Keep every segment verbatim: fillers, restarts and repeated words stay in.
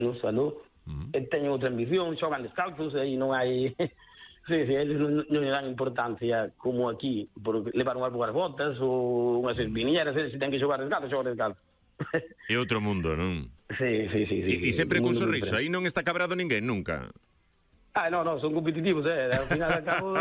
no salón, uh-huh. E teñen outra ambición, xogan descalzos, e aí non hai... Sí, sí, eles non, non dan importancia como aquí, por levar unhas boas botas ou unhas espiñeras, se ten que xogar descalzo, xogar descalzo. É outro mundo, non? Sí, sí, sí. sí E, e sempre con sorriso, aí non está cabrado ninguén, nunca? Ah, no, no, son competitivos, eh, ao final acabo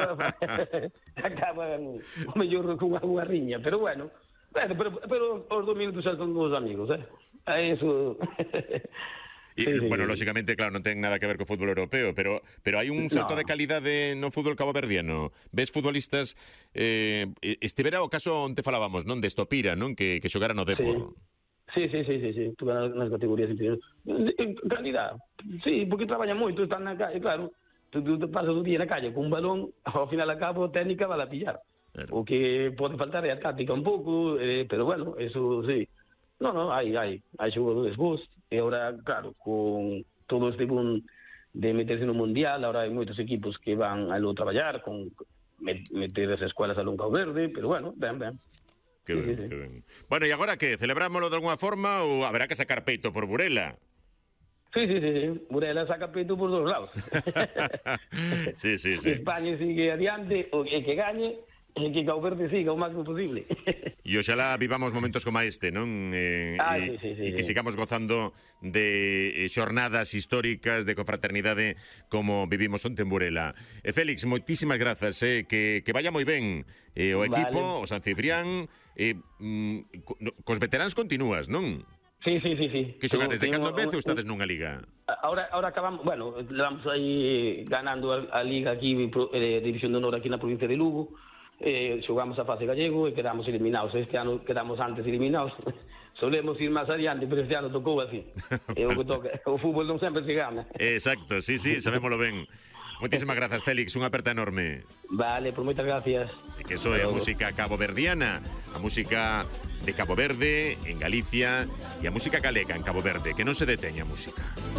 acaban o mellor con unha riña, pero bueno, bueno pero, pero os dos minutos xa son dos amigos, eh, a eso... E, sí, bueno, sí, lógicamente, claro, non ten nada que ver co fútbol europeo, pero pero hai un salto no. de calidade no fútbol caboverdiano. Ves futbolistas, eh, estivera o caso onte falábamos, non, de Estopira, non, que, que xogara no Depor. Sí, sí, sí, sí, sí, tú nas, nas categorías inferiores. Calidad, sí, porque traballan moito, están na calle, claro, tú, tú pasas o día na calle con un balón, ao final a cabo técnica vai a pillar. Claro. O que pode faltar é a táctica un pouco, eh, pero bueno, eso sí. No, no, hai, hai, hai xogadores bons, e agora, claro, con todo este boom de meterse no Mundial, agora hai moitos equipos que van a lo traballar, con meter as escuelas a Longa Verde, pero bueno, ben, ben. Que ben, sí, sí, que ben. Bueno, e agora que? Celebrámoslo de alguna forma ou haberá que sacar peito por Burela? Sí, sí, sí, sí. Burela saca peito por dos lados. Sí, sí, sí. España sigue adiante, o que, que gañe, e que Cabo Verde siga o máximo posible. E oxalá vivamos momentos como este, non? Eh, ah, e, sí, sí, sí, e que sí. sigamos gozando de xornadas históricas de confraternidade como vivimos onte en Burela. E Félix, moitísimas grazas, eh, que, que vaya moi ben eh, o equipo, vale. O San Cibrián, eh, mm, co, no, cos veteráns continúas, non? Sí, sí, sí, sí. Que xogades de cando en vez ou estades nunha liga? Ahora, ahora acabamos, bueno, vamos aí ganando a, a liga aquí, eh, División de Honor aquí na provincia de Lugo. Eh, xogamos a fase gallego e quedamos eliminados. Este ano quedamos antes eliminados. Solemos ir máis adiante, pero este ano tocou así. É o que toca. O fútbol non sempre se gana. Exacto, sí, sí, sabémoslo ben. Moitísimas grazas, Félix, unha aperta enorme. Vale, por moitas gracias. E que soe a música caboverdiana, a música de Cabo Verde, en Galicia, e a música galega en Cabo Verde, que non se deteña a música.